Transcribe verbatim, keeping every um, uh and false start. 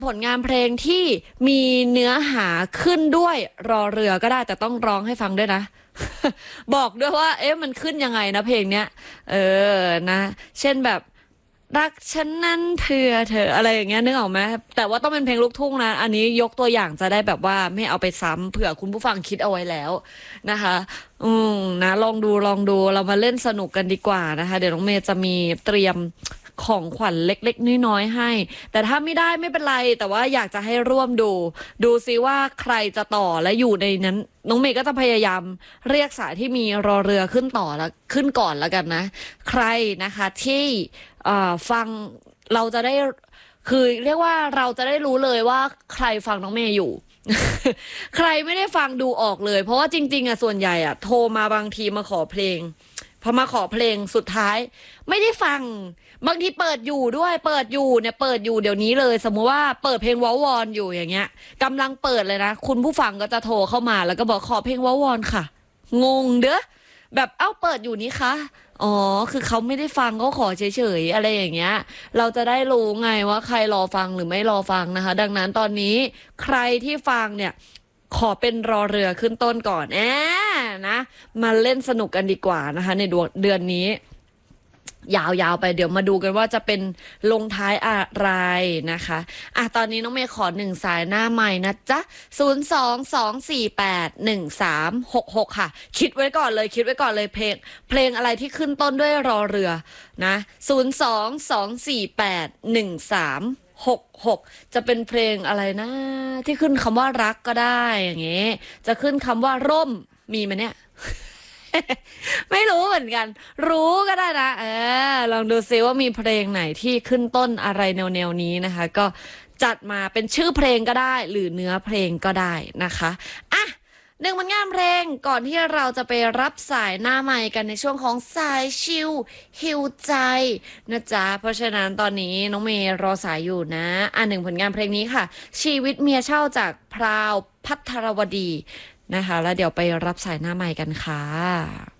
ผลงานเพลงที่มีเนื้อหาขึ้นด้วยรอเรือก็ได้แต่ต้องร้องให้ฟังด้วยนะ บอกด้วยว่าเอ๊ะมันขึ้นยังไงนะเพลงเนี้ยเออนะเช่นแบบรักฉันนั้นเพื่อเธออะไรอย่างเงี้ยนึกออกไหมแต่ว่าต้องเป็นเพลงลูกทุ่งนะอันนี้ยกตัวอย่างจะได้แบบว่าไม่เอาไปซ้ำเผื่อคุณผู้ฟังคิดเอาไว้แล้วนะคะอืมนะลองดูลองดูเรามาเล่นสนุกกันดีกว่านะคะเดี๋ยวน้องเมย์จะมีเตรียมของขวัญเล็กๆน้อยๆให้แต่ถ้าไม่ได้ไม่เป็นไรแต่ว่าอยากจะให้ร่วมดูดูซิว่าใครจะต่อและอยู่ในนั้นน้องเมย์ก็จะพยายามเรียกสายที่มีรอเรือขึ้นต่อแล้วขึ้นก่อนแล้วกันนะใครนะคะที่ฟังเราจะได้คือเรียกว่าเราจะได้รู้เลยว่าใครฟังน้องเมย์อยู่ ใครไม่ได้ฟังดูออกเลยเพราะว่าจริงๆอ่ะส่วนใหญ่อ่ะโทรมาบางทีมาขอเพลงพอมาขอเพลงสุดท้ายไม่ได้ฟังบางทีเปิดอยู่ด้วยเปิดอยู่เนี่ยเปิดอยู่เดี๋ยวนี้เลยสมมุติว่าเปิดเพลงวอวอนอยู่อย่างเงี้ยกำลังเปิดเลยนะคุณผู้ฟังก็จะโทรเข้ามาแล้วก็บอกขอเพลงวอวอนค่ะงงเด้อแบบเอ้าเปิดอยู่นี้คะอ๋อคือเขาไม่ได้ฟังเขาขอเฉยๆอะไรอย่างเงี้ยเราจะได้รู้ไงว่าใครรอฟังหรือไม่รอฟังนะคะดังนั้นตอนนี้ใครที่ฟังเนี่ยขอเป็นรอเรือขึ้นต้นก่อนแอะนะมาเล่นสนุกกันดีกว่านะคะในเดือนนี้ยาวๆไปเดี๋ยวมาดูกันว่าจะเป็นลงท้ายอะไรนะคะอ่ะตอนนี้น้องเมย์ขอหนึ่งสายหน้าใหม่นะจ๊ะศูนย์ สอง สอง สี่ แปด หนึ่ง สาม หก หกค่ะคิดไว้ก่อนเลยคิดไว้ก่อนเลยเพลงเพลงอะไรที่ขึ้นต้นด้วยรอเรือนะศูนย์ สอง สอง สี่ แปด หนึ่ง สาม หก หกจะเป็นเพลงอะไรนะที่ขึ้นคำว่ารักก็ได้อย่างเงี้ยจะขึ้นคำว่าร่มมีไหมเนี่ย ไม่รู้เหมือนกันรู้ก็ได้นะเออลองดูซิว่ามีเพลงไหนที่ขึ้นต้นอะไรแนวแนวนี้นะคะก็จัดมาเป็นชื่อเพลงก็ได้หรือเนื้อเพลงก็ได้นะคะอ่ะหนึ่งผลงานเพลงก่อนที่เราจะไปรับสายหน้าใหม่กันในช่วงของสายชิลฮิวใจนะจ๊ะเพราะฉะนั้นตอนนี้น้องเมย์รอสายอยู่นะอ่ะหนึ่งผลงานเพลงนี้ค่ะชีวิตเมียเช่าจากพราวพัทรวดีนะคะแล้วเดี๋ยวไปรับสายหน้าใหม่กันค่ะ